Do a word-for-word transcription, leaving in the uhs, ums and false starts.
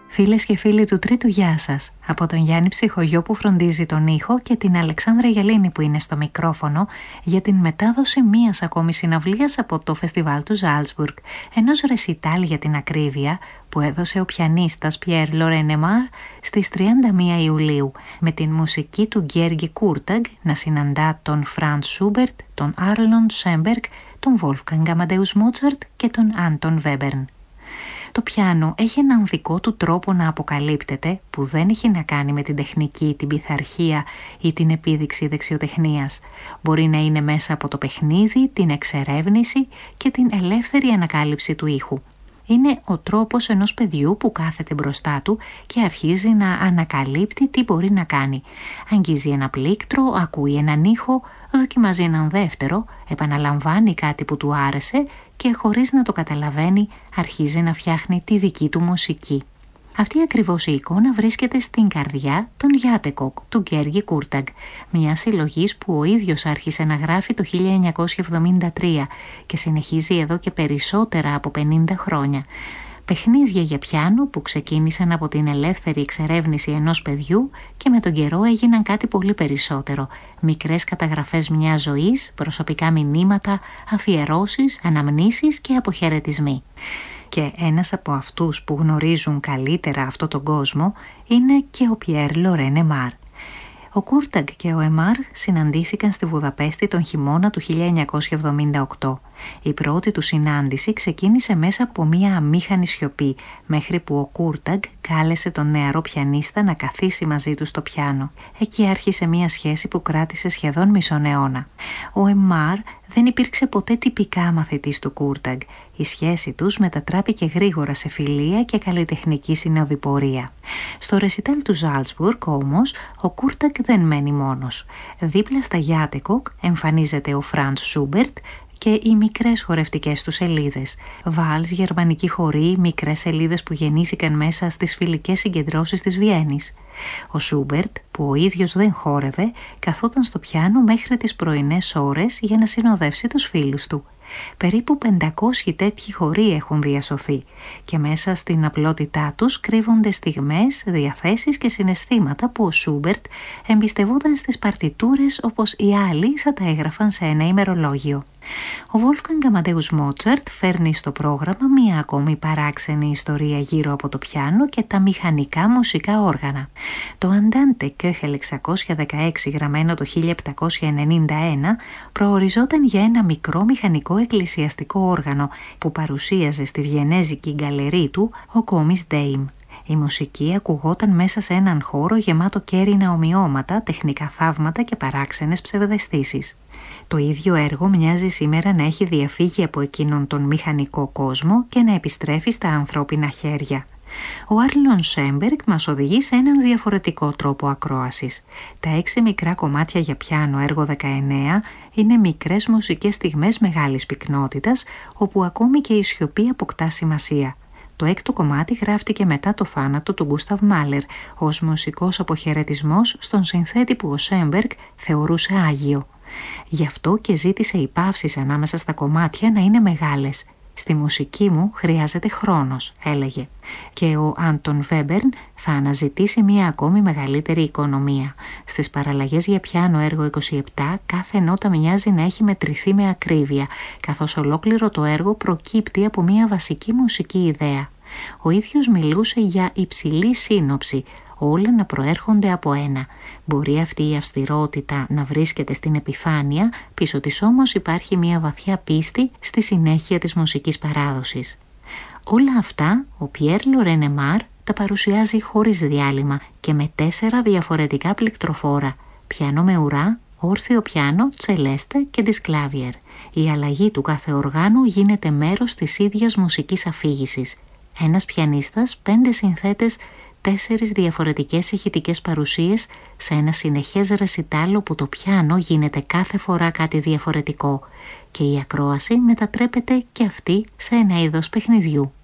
Φίλες και φίλοι του Τρίτου, γεια σας. Από τον Γιάννη Ψυχογειό που φροντίζει τον ήχο και την Αλεξάνδρα Γελίνη που είναι στο μικρόφωνο για την μετάδοση μίας ακόμη συναυλίας από το φεστιβάλ του Ζάλτσμπουργκ, ενός ρεσιτάλ για την ακρίβεια που έδωσε ο πιανίστας Πιέρ Λορένεμαρ στις τριάντα μία Ιουλίου, με την μουσική του Γκέργι Κούρταγκ να συναντά τον Φραντς Σούμπερτ, τον Άρλον Σέμπεργκ, τον Βόλφγκανγκ Αμαντέους Μότσαρτ και τον Άντον Βέμπερν. Το πιάνο έχει έναν δικό του τρόπο να αποκαλύπτεται που δεν έχει να κάνει με την τεχνική, την πειθαρχία ή την επίδειξη δεξιοτεχνίας. Μπορεί να είναι μέσα από το παιχνίδι, την εξερεύνηση και την ελεύθερη ανακάλυψη του ήχου. Είναι ο τρόπος ενός παιδιού που κάθεται μπροστά του και αρχίζει να ανακαλύπτει τι μπορεί να κάνει. Αγγίζει ένα πλήκτρο, ακούει έναν ήχο, δοκιμάζει έναν δεύτερο, επαναλαμβάνει κάτι που του άρεσε και χωρίς να το καταλαβαίνει αρχίζει να φτιάχνει τη δική του μουσική. Αυτή ακριβώς η εικόνα βρίσκεται στην καρδιά των Γιάτεκοκ του Γκέργι Κούρταγκ, μια συλλογής που ο ίδιος άρχισε να γράφει το χίλια εννιακόσια εβδομήντα τρία και συνεχίζει εδώ και περισσότερα από πενήντα χρόνια. Παιχνίδια για πιάνο που ξεκίνησαν από την ελεύθερη εξερεύνηση ενός παιδιού και με τον καιρό έγιναν κάτι πολύ περισσότερο. Μικρές καταγραφές μιας ζωής, προσωπικά μηνύματα, αφιερώσεις, αναμνήσεις και αποχαιρετισμοί. Και ένας από αυτούς που γνωρίζουν καλύτερα αυτόν τον κόσμο είναι και ο Πιέρ Λορένεμαρ. Ο Κούρταγκ και ο Εμάρ συναντήθηκαν στη Βουδαπέστη τον χειμώνα του χίλια εννιακόσια εβδομήντα οκτώ. Η πρώτη του συνάντηση ξεκίνησε μέσα από μία αμήχανη σιωπή, μέχρι που ο Κούρταγκ κάλεσε τον νεαρό πιανίστα να καθίσει μαζί του στο πιάνο. Εκεί άρχισε μία σχέση που κράτησε σχεδόν μισόν αιώνα. Ο Εμάρ δεν υπήρξε ποτέ τυπικά μαθητής του Κούρταγκ. Η σχέση τους μετατράπηκε γρήγορα σε φιλία και καλλιτεχνική συνοδοιπορία. Στο ρεσιτάλ του Ζάλτσμπουργκ όμως, ο Κούρταγκ δεν μένει μόνος. Δίπλα στα Γιάτεκοκ εμφανίζεται ο Φραντς Σούμπερτ και οι μικρές χορευτικές του σελίδες. Βάλς, γερμανικοί χοροί, μικρές σελίδες που γεννήθηκαν μέσα στις φιλικές συγκεντρώσεις της Βιέννης. Ο Σούμπερτ, που ο ίδιος δεν χόρευε, καθόταν στο πιάνο μέχρι τις πρωινές ώρες για να συνοδεύσει τους φίλους του. Περίπου πεντακόσιοι τέτοιοι χοροί έχουν διασωθεί και μέσα στην απλότητά τους κρύβονται στιγμές, διαθέσεις και συναισθήματα που ο Σούμπερτ εμπιστευόταν στις παρτιτούρες όπως οι άλλοι θα τα έγραφαν σε ένα ημερολόγιο. Ο Βόλφγκανγκ Αμαντέους Μότσαρτ φέρνει στο πρόγραμμα μία ακόμη παράξενη ιστορία γύρω από το πιάνο και τα μηχανικά μουσικά όργανα. Το Αντάντε Köchel εξακόσια δεκαέξι, γραμμένο το χίλια επτακόσια ενενήντα ένα, προοριζόταν για ένα μικρό μηχανικό εκκλησιαστικό όργανο που παρουσίαζε στη βιενέζικη γκαλερί του ο Κόμις Ντέιμ. Η μουσική ακουγόταν μέσα σε έναν χώρο γεμάτο κέρινα ομοιώματα, τεχνικά θαύματα και παράξενες ψευδαισθήσεις. Το ίδιο έργο μοιάζει σήμερα να έχει διαφύγει από εκείνον τον μηχανικό κόσμο και να επιστρέφει στα ανθρώπινα χέρια. Ο Άρλον Σέμπεργκ μας οδηγεί σε έναν διαφορετικό τρόπο ακρόασης. Τα έξι μικρά κομμάτια για πιάνο, έργο δεκαεννέα, είναι μικρές μουσικές στιγμές μεγάλης πυκνότητας, όπου ακόμη και η σιωπή αποκτά σημασία. Το έκτο κομμάτι γράφτηκε μετά το θάνατο του Γκούσταβ Μάλερ, ως μουσικός αποχαιρετισμός στον συνθέτη που ο Σέμπεργκ θεωρούσε άγιο. Γι' αυτό και ζήτησε οι παύσεις ανάμεσα στα κομμάτια να είναι μεγάλες. «Στη μουσική μου χρειάζεται χρόνος», έλεγε. Και ο Άντον Βέμπερν θα αναζητήσει μία ακόμη μεγαλύτερη οικονομία. Στις παραλλαγές για πιάνο έργο είκοσι επτά, κάθε νότα μοιάζει να έχει μετρηθεί με ακρίβεια, καθώς ολόκληρο το έργο προκύπτει από μία βασική μουσική ιδέα. Ο ίδιος μιλούσε για υψηλή σύνοψη, όλα να προέρχονται από ένα. Μπορεί αυτή η αυστηρότητα να βρίσκεται στην επιφάνεια, πίσω της όμως υπάρχει μια βαθιά πίστη στη συνέχεια της μουσικής παράδοσης. Όλα αυτά ο Πιέρ Λορένεμαρ τα παρουσιάζει χωρίς διάλειμμα και με τέσσερα διαφορετικά πληκτροφόρα: πιάνο με ουρά, όρθιο πιάνο, τσελέστα και ντισκλάβιερ. Η αλλαγή του κάθε οργάνου γίνεται μέρος της ίδιας μουσικής αφήγησης. Ένας πιανίστας, πέντε συνθέτες, τέσσερις διαφορετικές ηχητικές παρουσίες σε ένα συνεχές ρεσιτάλ όπου το πιάνο γίνεται κάθε φορά κάτι διαφορετικό και η ακρόαση μετατρέπεται και αυτή σε ένα είδος παιχνιδιού.